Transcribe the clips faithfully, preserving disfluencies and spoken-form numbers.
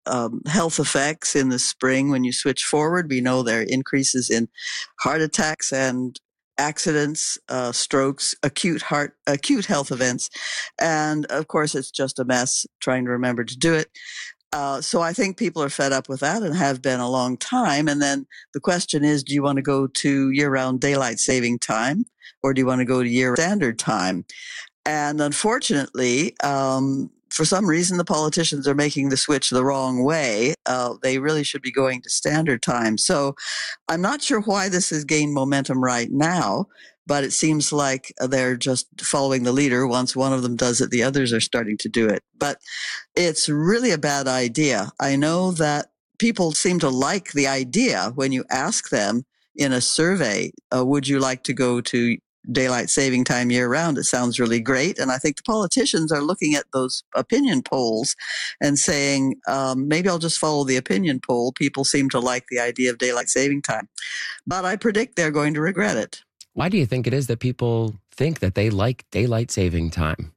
um, health effects in the spring when you switch forward. We know there are increases in heart attacks and accidents, uh, strokes, acute heart, acute health events. And of course, it's just a mess trying to remember to do it. Uh, so I think people are fed up with that and have been a long time. And then the question is, do you want to go to year-round daylight saving time, or do you want to go to year standard time? And unfortunately, um, for some reason, the politicians are making the switch the wrong way. Uh, they really should be going to standard time. So I'm not sure why this has gained momentum right now, but it seems like they're just following the leader. Once one of them does it, the others are starting to do it. But it's really a bad idea. I know that people seem to like the idea when you ask them in a survey, uh, would you like to go to daylight saving time year round? It sounds really great. And I think the politicians are looking at those opinion polls and saying, um, maybe I'll just follow the opinion poll. People seem to like the idea of daylight saving time. But I predict they're going to regret it. Why do you think it is that people think that they like daylight saving time?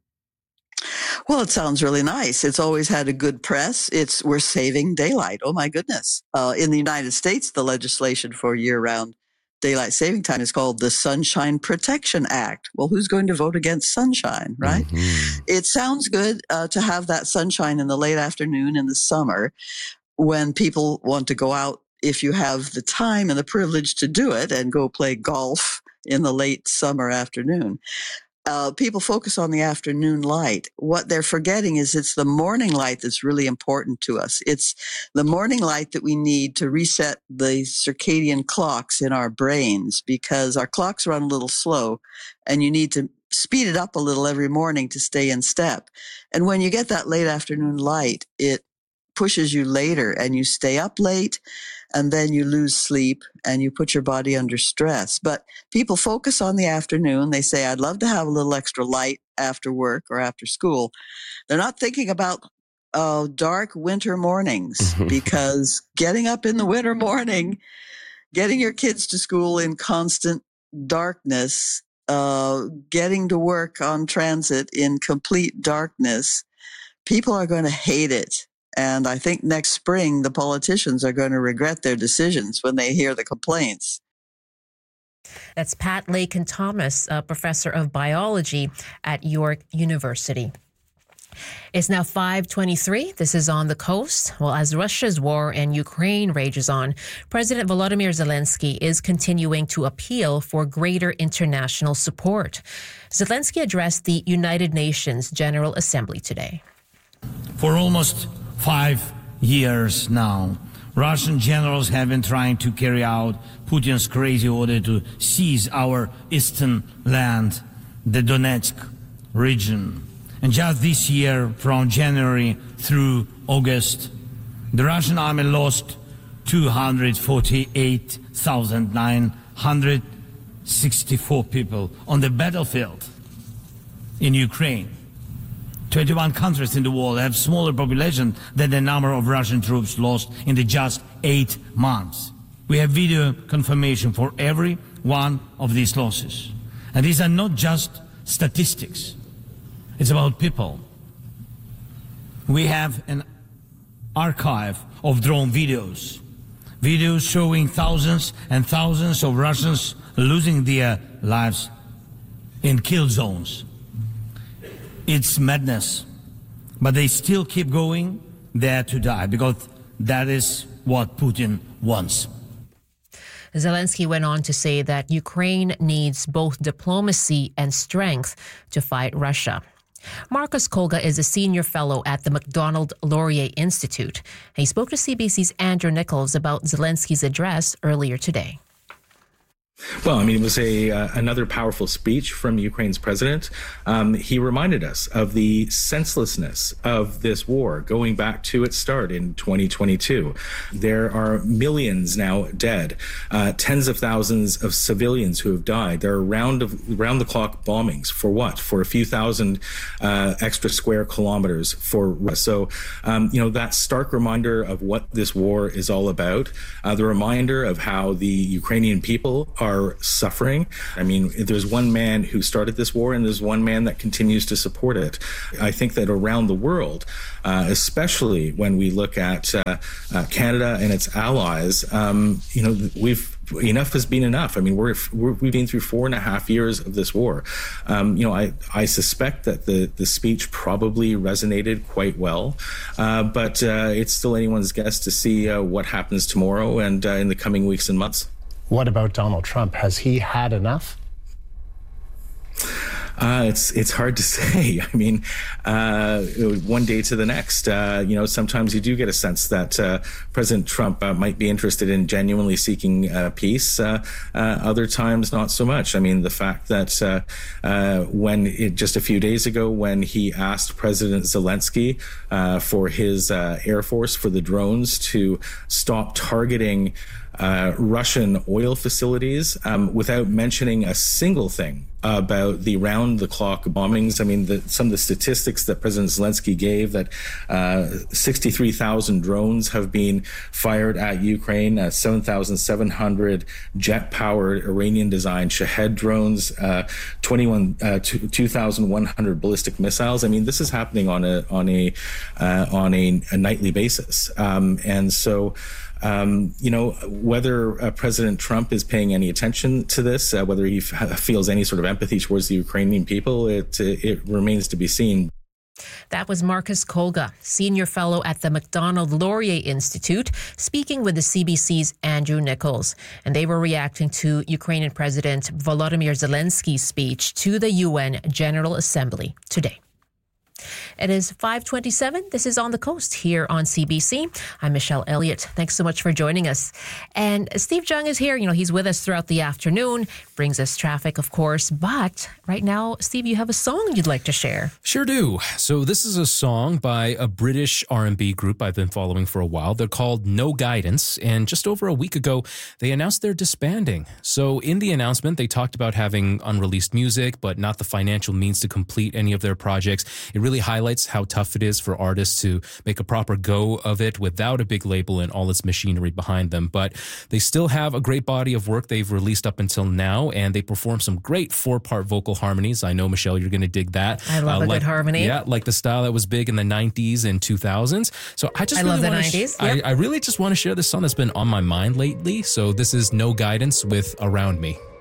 Well, it sounds really nice. It's always had a good press. It's we're saving daylight. Oh, my goodness. Uh, in the United States, the legislation for year-round daylight saving time is called the Sunshine Protection Act. Well, who's going to vote against sunshine, right? Mm-hmm. It sounds good uh, to have that sunshine in the late afternoon in the summer when people want to go out, if you have the time and the privilege to do it, and go play golf in the late summer afternoon. Uh, people focus on the afternoon light. What they're forgetting is it's the morning light that's really important to us. It's the morning light that we need to reset the circadian clocks in our brains, because our clocks run a little slow and you need to speed it up a little every morning to stay in step. And when you get that late afternoon light, it pushes you later and you stay up late, and then you lose sleep and you put your body under stress. But people focus on the afternoon. They say, I'd love to have a little extra light after work or after school. They're not thinking about uh, dark winter mornings, because getting up in the winter morning, getting your kids to school in constant darkness, uh, getting to work on transit in complete darkness, people are going to hate it. And I think next spring, the politicians are going to regret their decisions when they hear the complaints. That's Pat Lakin-Thomas, a professor of biology at York University. It's now five twenty-three. This is On the Coast. Well, as Russia's war in Ukraine rages on, President Volodymyr Zelensky is continuing to appeal for greater international support. Zelensky addressed the United Nations General Assembly today. For almost five years now, Russian generals have been trying to carry out Putin's crazy order to seize our eastern land, the Donetsk region. And just this year, from January through August, the Russian army lost two hundred forty-eight thousand nine hundred sixty-four people on the battlefield in Ukraine. twenty-one countries in the world have smaller population than the number of Russian troops lost in the just eight months. We have video confirmation for every one of these losses. And these are not just statistics. It's about people. We have an archive of drone videos, videos showing thousands and thousands of Russians losing their lives in kill zones. It's madness, but they still keep going there to die, because that is what Putin wants. Zelensky went on to say that Ukraine needs both diplomacy and strength to fight Russia. Marcus Kolga is a senior fellow at the Macdonald-Laurier Institute. He spoke to C B C's Andrew Nichols about Zelensky's address earlier today. Well, I mean, it was a uh, another powerful speech from Ukraine's president. Um, he reminded us of the senselessness of this war going back to its start in twenty twenty-two. There are millions now dead, uh, tens of thousands of civilians who have died. There are round of round the clock bombings for what? For a few thousand uh, extra square kilometers for so um, you know, that stark reminder of what this war is all about. Uh, the reminder of how the Ukrainian people are are suffering. I mean, there's one man who started this war and there's one man that continues to support it. I think that around the world, uh, especially when we look at uh, uh, Canada and its allies, um, you know, we've enough has been enough. I mean, we're, we're we've been through four and a half years of this war. Um, you know, I I suspect that the the speech probably resonated quite well, uh, but uh, it's still anyone's guess to see uh, what happens tomorrow and uh, in the coming weeks and months. What about Donald Trump? Has he had enough? Uh, it's it's hard to say. I mean, uh, one day to the next. Uh, you know, sometimes you do get a sense that uh, President Trump uh, might be interested in genuinely seeking uh, peace. Uh, uh, other times, not so much. I mean, the fact that uh, uh, when it, just a few days ago, when he asked President Zelensky uh, for his uh, Air Force, for the drones to stop targeting Uh, Russian oil facilities um, without mentioning a single thing about the round-the-clock bombings. I mean, the, some of the statistics that President Zelensky gave, that uh, sixty-three thousand drones have been fired at Ukraine, uh, seven thousand seven hundred jet-powered Iranian-designed Shahed drones, uh, twenty-one, uh, two thousand one hundred ballistic missiles. I mean, this is happening on a on a uh, on a, a nightly basis, um, and so. Um, you know, whether uh, President Trump is paying any attention to this, uh, whether he f- feels any sort of empathy towards the Ukrainian people, it it remains to be seen. That was Marcus Kolga, Senior Fellow at the Macdonald Laurier Institute, speaking with the C B C's Andrew Nichols. And they were reacting to Ukrainian President Volodymyr Zelensky's speech to the U N General Assembly today. It is five twenty-seven. This is On the Coast here on C B C. I'm Michelle Elliott. Thanks so much for joining us. And Steve Jung is here. You know, he's with us throughout the afternoon, brings us traffic, of course. But right now, Steve, you have a song you'd like to share. Sure do. So this is a song by a British R and B group I've been following for a while. They're called No Guidance. And just over a week ago, they announced they're disbanding. So in the announcement, they talked about having unreleased music, but not the financial means to complete any of their projects. It really highlights how tough it is for artists to make a proper go of it without a big label and all its machinery behind them. But they still have a great body of work they've released up until now, and they perform some great four-part vocal harmonies. I know, Michelle, you're going to dig that. I love uh, a like, good harmony. Yeah, like the style that was big in the nineties and two thousands. So I just I really love the wanna nineties. Sh- yep. I, I really just want to share this song that's been on my mind lately. So this is No Guidance with Around Me.